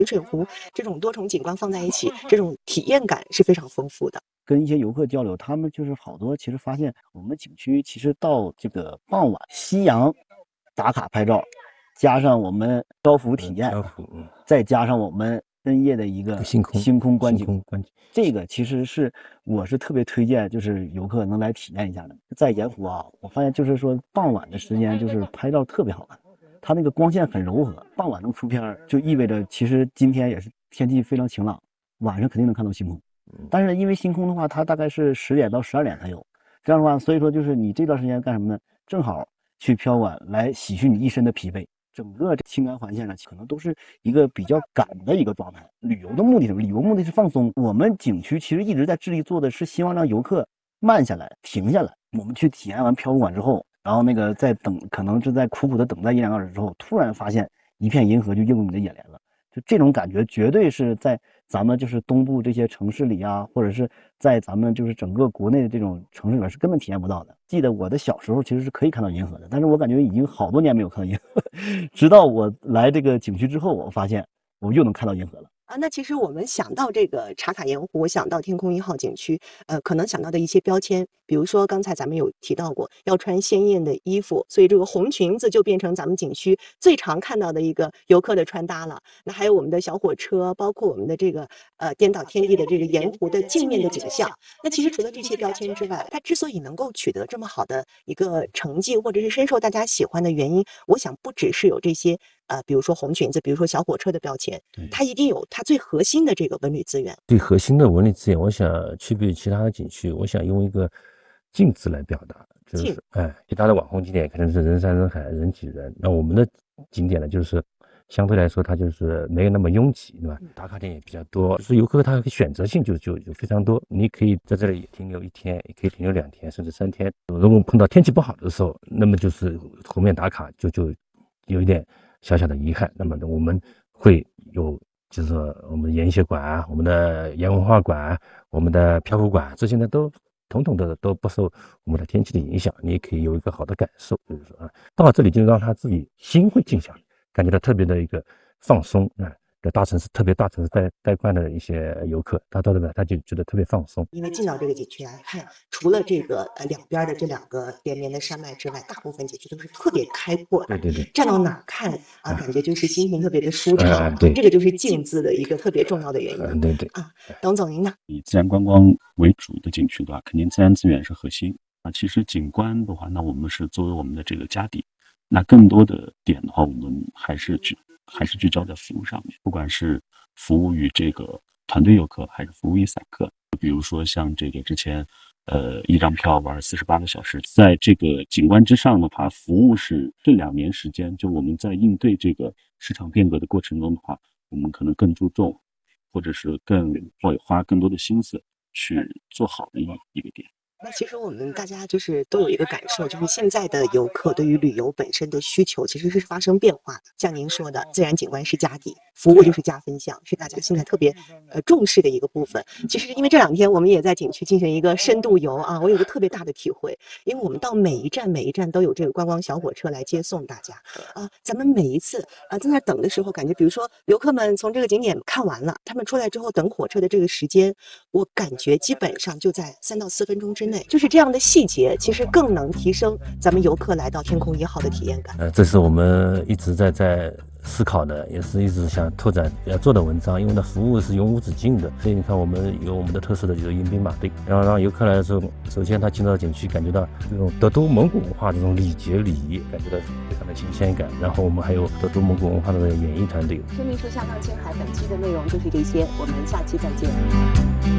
云水湖这种多重景观放在一起，这种体验感是非常丰富的。 跟一些游客交流，他们就是好多其实发现我们景区其实到这个傍晚夕阳打卡拍照，加上我们漂浮体验，再加上我们深夜的一个星空观景，这个其实是我是特别推荐，就是游客能来体验一下的。在盐湖啊，我发现就是说傍晚的时间就是拍照特别好看，它那个光线很柔和，傍晚能出片就意味着其实今天也是天气非常晴朗，晚上肯定能看到星空。但是因为星空的话，它大概是10点到12点才有，这样的话，所以说就是你这段时间干什么呢？正好去漂馆来洗去你一身的疲惫。整个青甘环线上可能都是一个比较赶的一个状态。旅游的目的是什么？旅游目的是放松。我们景区其实一直在致力做的是希望让游客慢下来、停下来。我们去体验完漂浮馆之后，然后那个在等，可能是在苦苦的等待1、2个小时之后，突然发现一片银河就映入你的眼帘了。就这种感觉，绝对是在咱们就是东部这些城市里啊，或者是在咱们就是整个国内的这种城市里边是根本体验不到的。记得我的小时候其实是可以看到银河的，但是我感觉已经好多年没有看到银河，直到我来这个景区之后，我发现我又能看到银河了。 那其实我们想到这个茶卡盐湖，想到天空1号景区，可能想到的一些标签，比如说刚才咱们有提到过，要穿鲜艳的衣服，所以这个红裙子就变成咱们景区最常看到的一个游客的穿搭了。那还有我们的小火车，包括我们的这个颠倒天地的这个盐湖的镜面的景象。那其实除了这些标签之外，它之所以能够取得这么好的一个成绩，或者是深受大家喜欢的原因，我想不只是有这些比如说红裙子，比如说小火车的标签，它一定有它最核心的这个文旅资源。 最核心的文旅资源，我想区别于其他的景区，我想用一个静字来表达，就是其他的网红景点可能是人山人海、人挤人，那我们的景点呢，就是相对来说它就是没有那么拥挤，对吧？打卡点也比较多，就是游客他选择性就非常多，你可以在这里停留1天，也可以停留2天，甚至3天。如果碰到天气不好的时候，那么就是后面打卡就有一点小小的遗憾。那么我们会有就是说我们盐学馆、我们的盐文化馆、我们的漂浮馆，这些呢统统的都不受我们的天气的影响，你也可以有一个好的感受。就是说到了这里就让他自己心会静下来，感觉到特别的一个放松在大城市，特别大城市待惯的一些游客，他到这边他就觉得特别放松。 因为进到这个景区来看，除了这个两边的这2个连绵的山脉之外，大部分景区都是特别开阔的。 对， 站到哪看感觉就是心情特别的舒畅。对，这个就是静字的一个特别重要的原因。 对董总您呢？ 以自然观光为主的景区的话，肯定自然资源是核心其实景观的话，那我们是作为我们的这个家底，那更多的点的话，我们还是聚焦在服务上面，不管是服务于这个团队游客，还是服务于散客。比如说像这个之前1张票玩48个小时，在这个景观之上的话，服务是这2年时间，就我们在应对这个市场变革的过程中的话，我们可能更注重，或者是会花更多的心思去做好的一个点。 那其实我们大家就是都有一个感受，就是现在的游客对于旅游本身的需求其实是发生变化的。像您说的，自然景观是家底，服务就是加分项，是大家现在特别重视的一个部分。其实因为这2天我们也在景区进行一个深度游我有个特别大的体会，因为我们到每一站都有这个观光小火车来接送大家咱们每一次在那等的时候，感觉比如说游客们从这个景点看完了，他们出来之后等火车的这个时间，我感觉基本上就在3到4分钟之内。就是这样的细节，其实更能提升咱们游客来到天空1号的体验感。 这是我们一直在思考的，也是一直想拓展要做的文章，因为呢服务是永无止境的。所以你看，我们有我们的特色的就是迎宾马队，然后让游客来的时候，首先他进到景区，感觉到这种德都蒙古文化这种礼节礼仪，感觉到非常的新鲜感。然后我们还有德都蒙古文化的演艺团队。 生命树下浪青海，本期的内容就是这些，我们下期再见。